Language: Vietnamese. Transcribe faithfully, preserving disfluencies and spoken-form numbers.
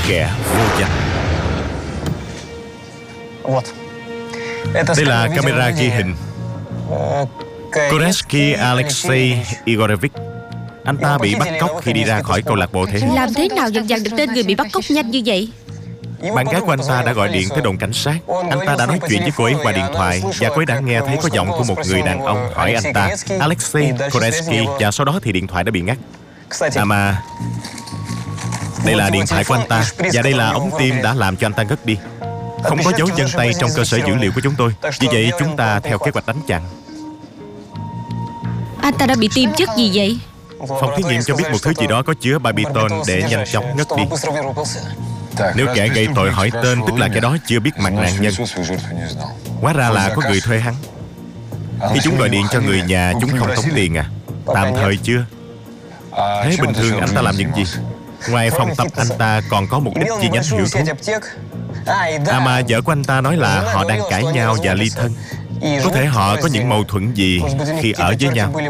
kẻ vô danh. Đây là camera ghi hình. Koretsky Alexei Igorevich. Anh ta bị bắt cóc khi đi ra khỏi câu lạc bộ thể hình. Làm thế nào dần dần được tên người bị bắt cóc nhanh như vậy? Bạn gái của anh ta đã gọi điện tới đồn cảnh sát. Anh ta đã nói chuyện với cô ấy qua điện thoại, và cô ấy đã nghe thấy có giọng của một người đàn ông hỏi anh ta Alexei Koretsky, và sau đó thì điện thoại đã bị ngắt. À mà đây là điện thoại của anh ta, và đây là ống tim đã làm cho anh ta ngất đi. Không có dấu vân tay trong cơ sở dữ liệu của chúng tôi. Vì vậy chúng ta theo kế hoạch đánh chặn. Anh ta đã bị tiêm chất gì vậy? Phòng thí nghiệm cho biết một thứ gì đó có chứa barbiton để nhanh chóng ngất đi. Nếu kẻ gây tội hỏi tên, tức là kẻ đó chưa biết mặt nạn nhân. Hóa ra là có người thuê hắn. Khi chúng gọi điện cho người nhà, chúng không tống tiền à? Tạm thời chưa. Thế bình thường anh ta làm những gì? Ngoài phòng tập, anh ta còn có một ít chi nhánh hiệu thuốc. À mà vợ của anh ta nói là họ đang cãi nhau và ly thân. Có thể họ có những mâu thuẫn gì khi ở với nhau.